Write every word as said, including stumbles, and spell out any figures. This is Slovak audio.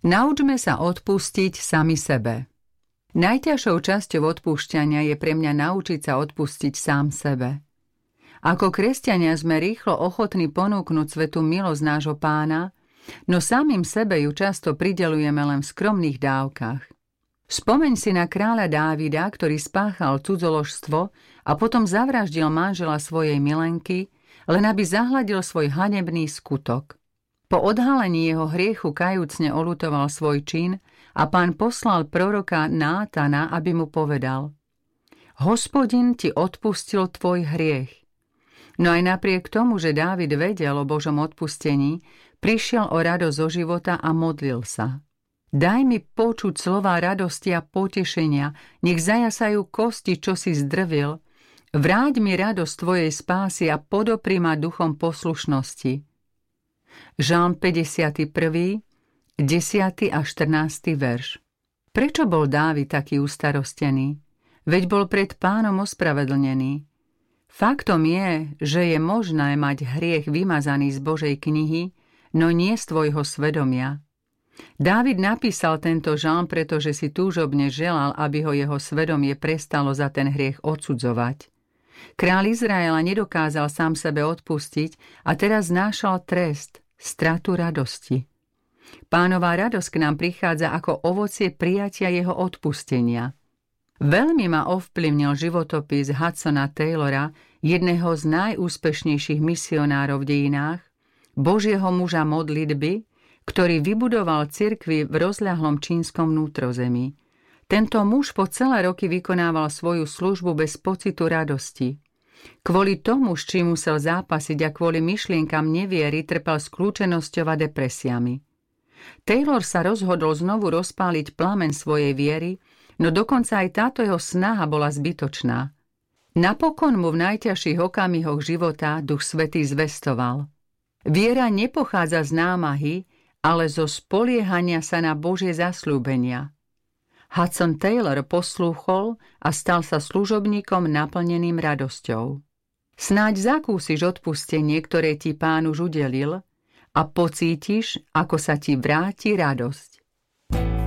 Naučme sa odpustiť sami sebe. Najťažšou časťou odpúšťania je pre mňa naučiť sa odpustiť sám sebe. Ako kresťania sme rýchlo ochotní ponúknuť svetu milosť nášho Pána, no samým sebe ju často prideľujeme len v skromných dávkach. Spomeň si na kráľa Dávida, ktorý spáchal cudzoložstvo a potom zavraždil manžela svojej milenky, len aby zahladil svoj hanebný skutok. Po odhalení jeho hriechu kajúcne oľutoval svoj čin a Pán poslal proroka Nátana, aby mu povedal: Hospodin ti odpustil tvoj hriech. No aj napriek tomu, že Dávid vedel o Božom odpustení, prišiel o radosť zo života a modlil sa. Daj mi počuť slová radosti a potešenia, nech zajasajú kosti, čo si zdrvil. Vráť mi radosť tvojej spásy a podopri ma duchom poslušnosti. Žalm päťdesiaty prvý, desiaty a štrnásty verš. Prečo bol Dávid taký ustarostený? Veď bol pred Pánom ospravedlnený. Faktom je, že je možné mať hriech vymazaný z Božej knihy, no nie z tvojho svedomia. Dávid napísal tento žalm, pretože si túžobne želal, aby ho jeho svedomie prestalo za ten hriech odsudzovať. Kráľ Izraela nedokázal sám sebe odpustiť a teraz znášal trest, stratu radosti. Pánova radosť k nám prichádza ako ovocie prijatia jeho odpustenia. Veľmi ma ovplyvnil životopis Hudsona Taylora, jedného z najúspešnejších misionárov v dejinách, Božieho muža modlitby, ktorý vybudoval cirkvi v rozľahlom čínskom vnútrozemí. Tento muž po celé roky vykonával svoju službu bez pocitu radosti. Kvôli tomu, s čím musel zápasiť a kvôli myšlienkam neviery, trpel skľúčenosťou a depresiami. Taylor sa rozhodol znovu rozpáliť plameň svojej viery, no dokonca aj táto jeho snaha bola zbytočná. Napokon mu v najťažších okamihoch života Duch Svätý zvestoval: Viera nepochádza z námahy, ale zo spoliehania sa na Božie zasľúbenia. Hudson Taylor poslúchol a stal sa služobníkom naplneným radosťou. Snáď zakúsiš odpustenie, ktoré ti Pán už udelil, a pocítiš, ako sa ti vráti radosť.